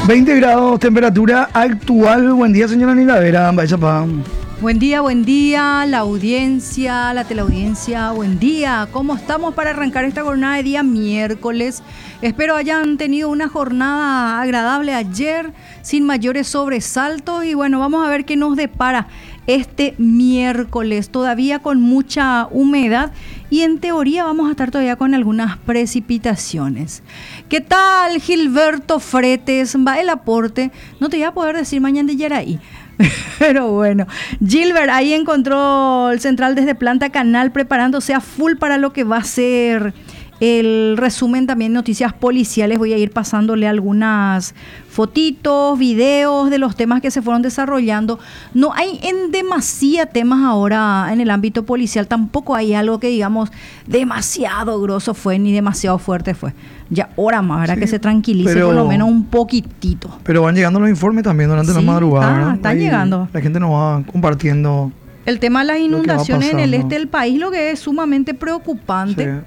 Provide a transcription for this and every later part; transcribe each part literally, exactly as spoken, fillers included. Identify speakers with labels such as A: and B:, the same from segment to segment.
A: veinte grados, temperatura actual. Buen día, señora Nilavera. Vaya pa.
B: Buen día, buen día, la audiencia, la teleaudiencia, buen día. ¿Cómo estamos para arrancar esta jornada de día miércoles? Espero hayan tenido una jornada agradable ayer, sin mayores sobresaltos. Y bueno, vamos a ver qué nos depara este miércoles, todavía con mucha humedad y en teoría vamos a estar todavía con algunas precipitaciones. ¿Qué tal, Gilberto Fretes? Va el aporte. No te voy a poder decir mañana de Yaraí. Pero bueno, Gilbert ahí encontró el central desde Planta Canal preparándose a full para lo que va a ser el resumen también de noticias policiales. Voy a ir pasándole algunas fotitos, videos de los temas que se fueron desarrollando. No hay en demasía temas ahora en el ámbito policial, tampoco hay algo que digamos demasiado grosso fue ni demasiado fuerte fue. Ya hora más, ¿verdad? Sí, que se tranquilice pero, por lo menos un poquitito.
A: Pero van llegando los informes también durante sí, la madrugada.
B: Está, están llegando.
A: La gente nos va compartiendo.
B: El tema de las inundaciones en el este del país, lo que es sumamente preocupante. Sí.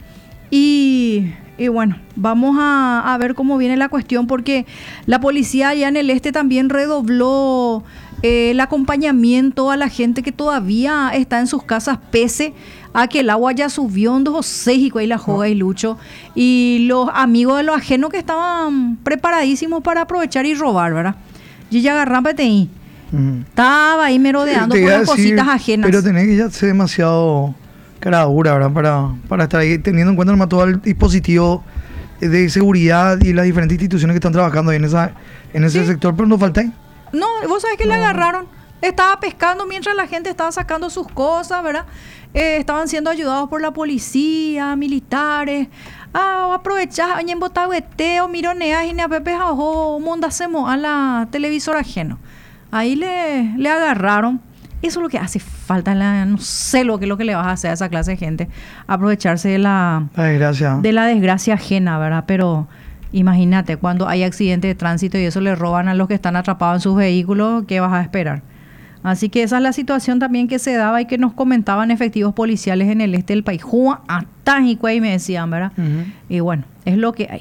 B: Y, y bueno, vamos a, a ver cómo viene la cuestión, porque la policía allá en el este también redobló eh, el acompañamiento a la gente que todavía está en sus casas, pese a que el agua ya subió en dos o seis y la joga y lucho. Y los amigos de los ajenos que estaban preparadísimos para aprovechar y robar, ¿verdad? Y ya agarran P T I. Uh-huh. Estaba ahí merodeando por las cositas ajenas.
A: Pero tenés que ya ser demasiado cara dura, ¿verdad? Para, para estar ahí teniendo en cuenta el todo el dispositivo de seguridad y las diferentes instituciones que están trabajando ahí en, esa, en ese ¿Sí? sector, pero no falta ahí.
B: No, vos sabés que no. Le agarraron. Estaba pescando mientras la gente estaba sacando sus cosas, ¿verdad? Eh, estaban siendo ayudados por la policía, militares. Ah, aprovechás, en botagueteo, mironeas y ne pepe jajo, mondacemos a la televisora ajeno. Ahí le, le agarraron. Eso es lo que hace falta, la, no sé lo que es lo que le vas a hacer a esa clase de gente, aprovecharse de la,
A: la desgracia.
B: de la desgracia ajena, ¿verdad? Pero imagínate, cuando hay accidentes de tránsito y eso le roban a los que están atrapados en sus vehículos, ¿qué vas a esperar? Así que esa es la situación también que se daba y que nos comentaban efectivos policiales en el este del país. Juan Atájico ahí me decían, ¿verdad? Uh-huh. Y bueno, es lo que hay.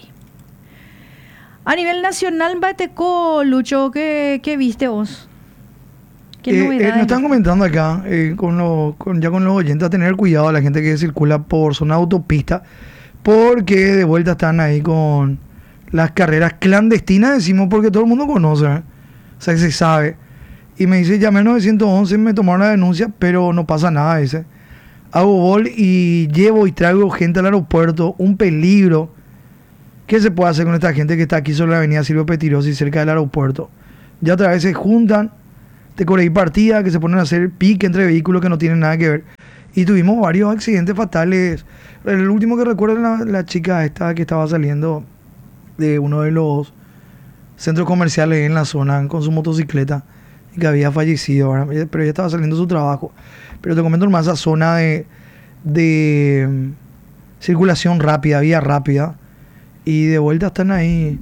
B: A nivel nacional, Bateco, Lucho, ¿qué, qué viste vos?
A: ¿Qué eh, novedades? Eh, nos están comentando acá, eh, con lo, con, ya con los oyentes, a tener cuidado a la gente que circula por zona autopista, porque de vuelta están ahí con las carreras clandestinas, decimos, porque todo el mundo conoce, ¿eh? O sea, que se sabe. Y me dice, llamé al nueve once, me tomaron la denuncia, pero no pasa nada, dice. Hago bol y llevo y traigo gente al aeropuerto, un peligro. ¿Qué se puede hacer con esta gente que está aquí sobre la avenida Silvio Petirosi, cerca del aeropuerto? Ya otra vez se juntan, te corregí partida, que se ponen a hacer pique entre vehículos que no tienen nada que ver. Y tuvimos varios accidentes fatales. El último que recuerdo es la, la chica esta que estaba saliendo de uno de los centros comerciales en la zona con su motocicleta, que había fallecido, ¿verdad? Pero ella estaba saliendo de su trabajo. Pero te comento más esa zona de, de um, circulación rápida, vía rápida, y de vuelta están ahí.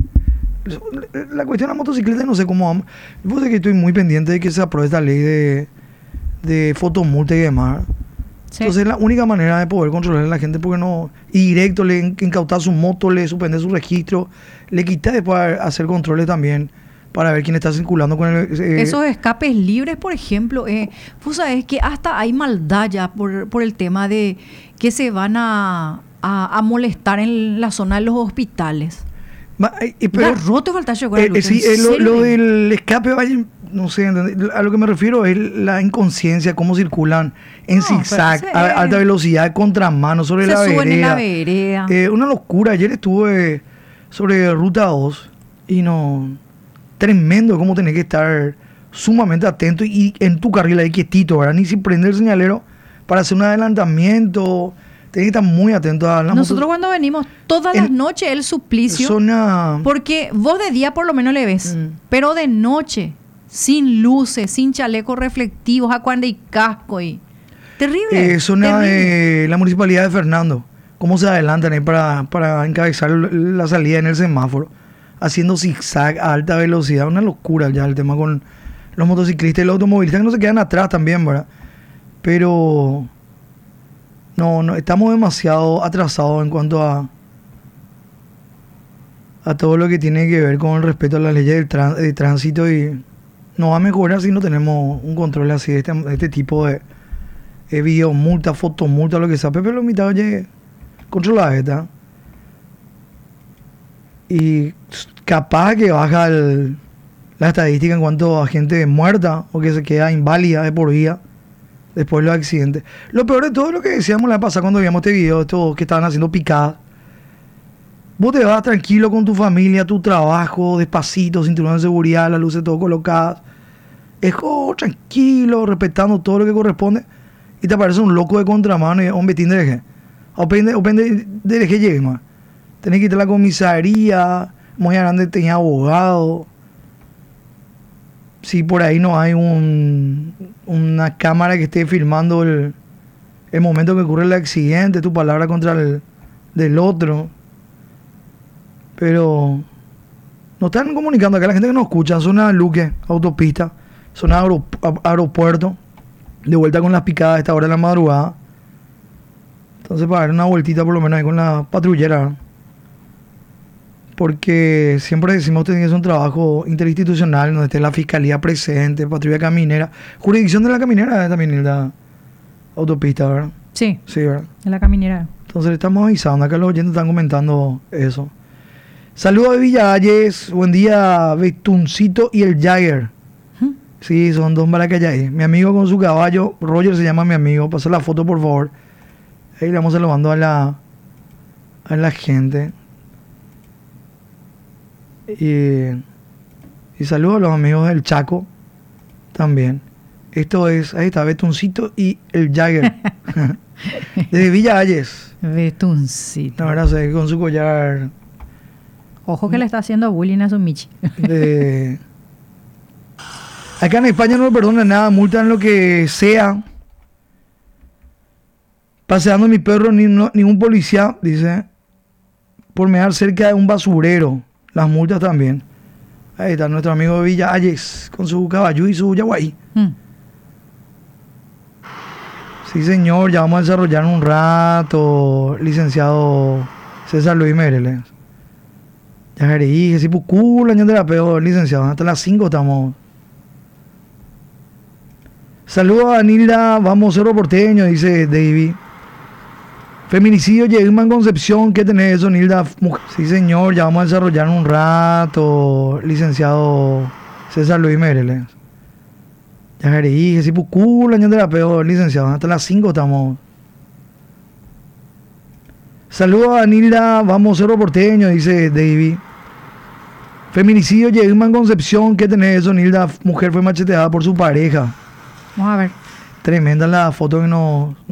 A: La cuestión de la motocicleta, no sé cómo vamos. Yo sé que estoy muy pendiente de que se apruebe esta ley de, de fotomulta y demás. Sí. Entonces es la única manera de poder controlar a la gente, porque no, y directo le incautar su moto, le suspender su registro, le quita después hacer controles también, para ver quién está circulando con el...
B: Eh, Esos escapes libres, por ejemplo, eh, vos sabés que hasta hay maldad ya por, por el tema de que se van a, a, a molestar en la zona de los hospitales.
A: Ma, eh, pero,
B: ya roto falta yo
A: eh, eh, sí, eh, lo, lo del escape, vaya, no sé, a lo que me refiero es la inconsciencia, cómo circulan en no, zigzag, a alta velocidad, contramano, sobre la vereda.
B: En la vereda.
A: Eh, una locura. Ayer estuve sobre Ruta dos y no... Tremendo cómo tenés que estar sumamente atento y en tu carril ahí quietito, ¿verdad? Ni si prende el señalero para hacer un adelantamiento. Tenés que estar muy atento a la
B: Nosotros moto. Cuando venimos todas las noches el suplicio.
A: Zona...
B: Porque vos de día por lo menos le ves, mm. pero de noche, sin luces, sin chalecos reflectivos, acuande y casco y... Terrible.
A: Eh, zona
B: terrible.
A: de la municipalidad de Fernando. Cómo se adelantan ahí para, para encabezar la salida en el semáforo, haciendo zigzag a alta velocidad. Una locura ya el tema con los motociclistas y los automovilistas, que no se quedan atrás también, ¿verdad? Pero no, no estamos demasiado atrasados en cuanto a a todo lo que tiene que ver con el respeto a las leyes del trán- de tránsito, y no va a mejorar si no tenemos un control así de este, de este tipo de, de video, multa, foto, multa, lo que sea. Pepe lo mitad, oye, controla esta. Y capaz que baja el, la estadística en cuanto a gente muerta o que se queda inválida de por vida después de los accidentes. Lo peor de todo es lo que decíamos la vez pasada cuando veíamos este video, estos que estaban haciendo picadas. Vos te vas tranquilo con tu familia, tu trabajo, despacito, cinturón de seguridad, las luces todo colocadas. Es como tranquilo, respetando todo lo que corresponde. Y te aparece un loco de contramano y un betín de eje. Opende, opende de eje llegue más. Tenés que ir a la comisaría, muy grande tenía abogado. Si por ahí no hay un, una cámara que esté filmando el, el momento que ocurre el accidente, tu palabra contra el del otro. Pero nos están comunicando acá la gente que nos escucha, zona Luque, autopista, zona aero, aeropuerto, de vuelta con las picadas a esta hora de la madrugada. Entonces para dar una vueltita por lo menos ahí con la patrullera, porque siempre decimos que tiene que ser un trabajo interinstitucional donde esté la fiscalía presente, patrulla caminera, jurisdicción de la caminera también en la autopista, ¿verdad?
B: Sí,
A: sí, ¿verdad?
B: En la caminera.
A: Entonces le estamos avisando, acá los oyentes están comentando eso. Saludos de Villa Ayes, buen día Betuncito y el Jagger. ¿Mm? Sí, son dos maracayáes. Mi amigo con su caballo, Roger se llama mi amigo, pasa la foto por favor. Ahí le vamos saludando a la, a la gente. Y, y saludos a los amigos del Chaco también. Esto es, ahí está, Betuncito y el Jagger. Desde Villa Ayes.
B: Betuncito.
A: La verdad, sé, con su collar.
B: Ojo que le está haciendo bullying a su Michi.
A: De... Acá en España no me perdonan nada, multan lo que sea. Paseando mi perro, ni, no, ni un policía, dice, por mear cerca de un basurero. Las multas también. Ahí está nuestro amigo de Villa Ayes con su caballo y su yaguay. Mm. Sí, señor, ya vamos a desarrollar un rato, licenciado César Luis Mereles. Ya dije, si pucú, la año de la peor, licenciado. Hasta las cinco estamos. Saludos a Nilda, vamos Cerro Porteño, dice David. Feminicidio, Yeguman Concepción, ¿qué tenés eso, Nilda? Sí, señor, ya vamos a desarrollar un rato, licenciado César Luis Mereles. Ya dije, si pucú, la año de la peor, licenciado. Hasta las cinco estamos. Saludos a Nilda, vamos Cerro Porteño, dice David. Feminicidio, Yeguman Concepción, ¿qué tenés eso, Nilda? Mujer fue macheteada por su pareja.
B: Vamos a ver.
A: Tremenda la foto que nos...